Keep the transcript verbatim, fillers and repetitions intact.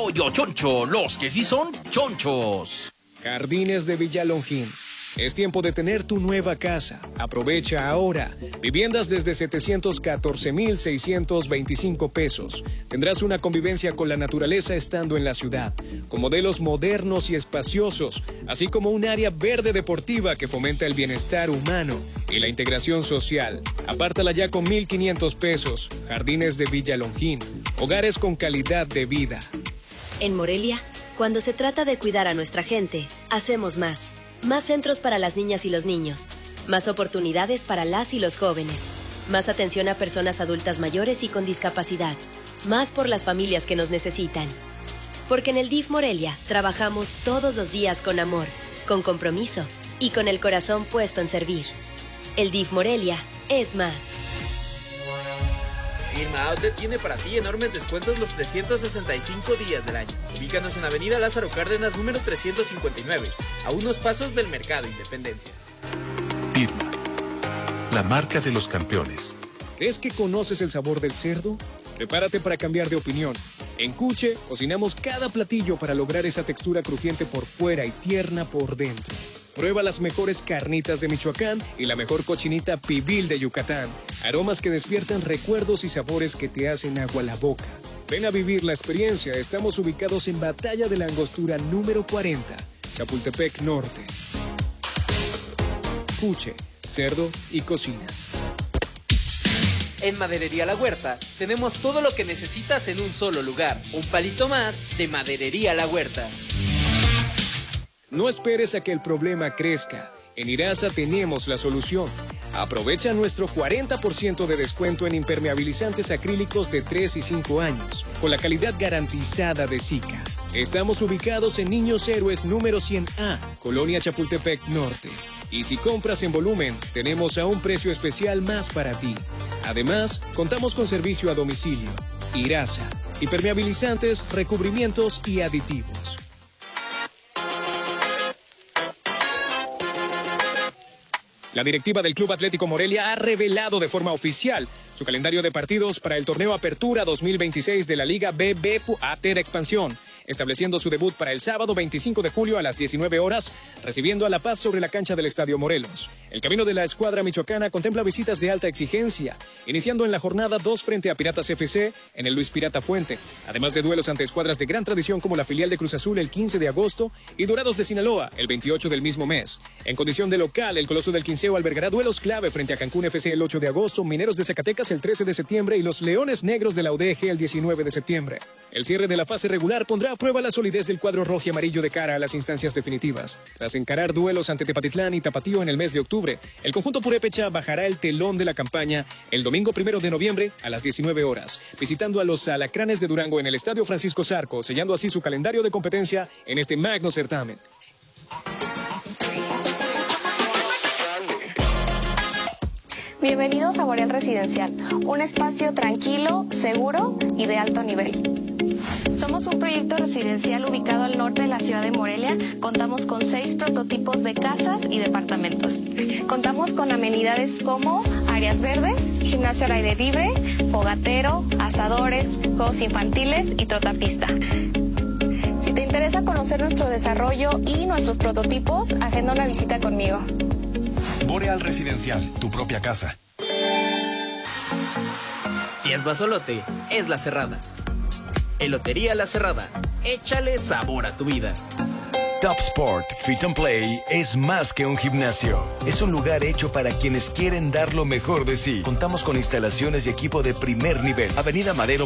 Pollo Choncho, los que sí son chonchos. Jardines de Villa Longín. Es tiempo de tener tu nueva casa. Aprovecha ahora. Viviendas desde setecientos catorce mil seiscientos veinticinco pesos. Tendrás una convivencia con la naturaleza estando en la ciudad, con modelos modernos y espaciosos, así como un área verde deportiva que fomenta el bienestar humano y la integración social. Apártala ya con mil quinientos pesos. Jardines de Villa Longín. Hogares con calidad de vida. En Morelia, cuando se trata de cuidar a nuestra gente, hacemos más. Más centros para las niñas y los niños. Más oportunidades para las y los jóvenes. Más atención a personas adultas mayores y con discapacidad. Más por las familias que nos necesitan. Porque en el D I F Morelia trabajamos todos los días con amor, con compromiso y con el corazón puesto en servir. El D I F Morelia es más. Irma Outlet tiene para ti enormes descuentos los trescientos sesenta y cinco días del año. Ubícanos en Avenida Lázaro Cárdenas, número trescientos cincuenta y nueve, a unos pasos del Mercado Independencia. Irma, la marca de los campeones. ¿Crees que conoces el sabor del cerdo? Prepárate para cambiar de opinión. En Cuche cocinamos cada platillo para lograr esa textura crujiente por fuera y tierna por dentro. Prueba las mejores carnitas de Michoacán y la mejor cochinita pibil de Yucatán. Aromas que despiertan recuerdos y sabores que te hacen agua a la boca. Ven a vivir la experiencia. Estamos ubicados en Batalla de la Angostura número cuarenta, Chapultepec Norte. Cuche, cerdo y cocina. En Maderería La Huerta tenemos todo lo que necesitas en un solo lugar. Un palito más de Maderería La Huerta. No esperes a que el problema crezca. En Irasa tenemos la solución. Aprovecha nuestro cuarenta por ciento de descuento en impermeabilizantes acrílicos de tres y cinco años, con la calidad garantizada de Sika. Estamos ubicados en Niños Héroes número cien A, Colonia Chapultepec Norte. Y si compras en volumen, tenemos a un precio especial más para ti. Además, contamos con servicio a domicilio. Irasa, impermeabilizantes, recubrimientos y aditivos. La directiva del Club Atlético Morelia ha revelado de forma oficial su calendario de partidos para el torneo Apertura dos mil veintiséis de la Liga B B Ater Expansión, estableciendo su debut para el sábado veinticinco de julio a las diecinueve horas, recibiendo a La Paz sobre la cancha del Estadio Morelos. El camino de la escuadra michoacana contempla visitas de alta exigencia, iniciando en la jornada dos frente a Piratas F C en el Luis Pirata Fuente, además de duelos ante escuadras de gran tradición como la filial de Cruz Azul el quince de agosto y Dorados de Sinaloa el veintiocho del mismo mes. En condición de local, el Coloso del Quinceo albergará duelos clave frente a Cancún F C el ocho de agosto, Mineros de Zacatecas el trece de septiembre y los Leones Negros de la U D G el diecinueve de septiembre. El cierre de la fase regular pondrá a prueba la solidez del cuadro rojo y amarillo de cara a las instancias definitivas. Tras encarar duelos ante Tepatitlán y Tapatío en el mes de octubre, el conjunto purépecha bajará el telón de la campaña el domingo primero de noviembre a las diecinueve horas, visitando a los Alacranes de Durango en el Estadio Francisco Zarco, sellando así su calendario de competencia en este magno certamen. Bienvenidos a Boreal Residencial, un espacio tranquilo, seguro y de alto nivel. Somos un proyecto residencial ubicado al norte de la ciudad de Morelia. Contamos con seis prototipos de casas y departamentos. Contamos con amenidades como áreas verdes, gimnasio al aire libre, fogatero, asadores, juegos infantiles y trotapista. Si te interesa conocer nuestro desarrollo y nuestros prototipos, agenda una visita conmigo. Boreal Residencial, tu propia casa. Si es Basolote, es La Cerrada. Elotería La Cerrada. Échale sabor a tu vida. Top Sport Fit and Play es más que un gimnasio. Es un lugar hecho para quienes quieren dar lo mejor de sí. Contamos con instalaciones y equipo de primer nivel. Avenida Madero